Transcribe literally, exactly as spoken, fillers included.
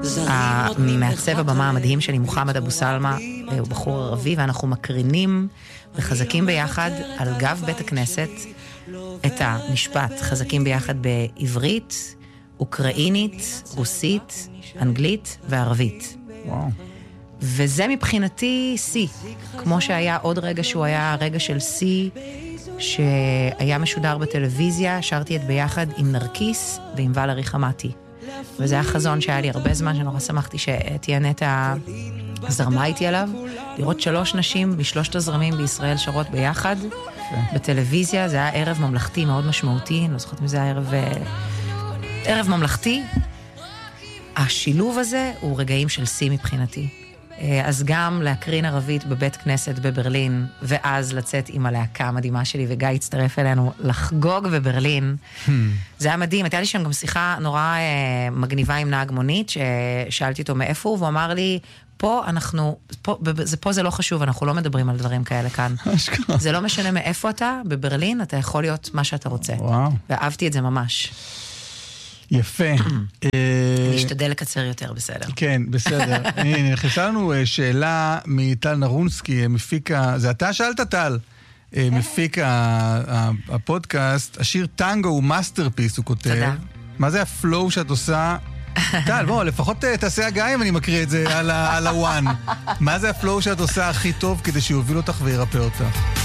המעצב הבמה המדהים שלי, מוחמד אבו סלמה, הוא בחור ערבי, ואנחנו מקרינים וחזקים ביחד על גב בית הכנסת את המשפט חזקים ביחד בעברית, אוקראינית, רוסית, אנגלית וערבית. וואו. וזה מבחינתי סי, כמו שהיה עוד רגע שהוא היה רגע של סי, שהיה משודר בטלוויזיה, שרתי את ביחד עם נרקיס ועם ולרי חמתי. וזה היה חזון שהיה לי הרבה זמן, שנורא שמחתי שתהיה נטע זרמה איתי עליו, לראות שלוש נשים משלושת הזרמים בישראל שרות ביחד, בטלוויזיה. זה היה ערב ממלכתי מאוד משמעותי, אני לא זוכרת מזה הערב, ערב ממלכתי. השילוב הזה הוא רגעים של סי מבחינתי. אז גם להקרין ערבית בבית כנסת בברלין, ואז לצאת עם הלהקה המדהימה שלי, וגיא הצטרף אלינו לחגוג בברלין. Hmm. זה היה מדהים. הייתה לי שם גם שיחה נורא אה, מגניבה עם נהג מונית, ששאלתי אותו מאיפה הוא, והוא אמר לי, פה אנחנו, פה, זה, פה זה לא חשוב, אנחנו לא מדברים על דברים כאלה כאן. זה לא משנה מאיפה אתה, בברלין אתה יכול להיות מה שאתה רוצה. וואו. ואהבתי את זה ממש. יפה. נשתדל לקצר יותר, בסדר. כן, בסדר. הנה, נכנסה לנו שאלה מטל נרונסקי, מפיקה, זה אתה שאלת טל, מפיק הפודקאסט, השיר טנגו הוא מאסטרפיס, הוא כותב. תודה. מה זה הפלואו שאת עושה? טל, בוא, לפחות תעשה הגעה אם אני מקריא את זה על הוואן. מה זה הפלואו שאת עושה הכי טוב כדי שיוביל אותך וירפא אותך?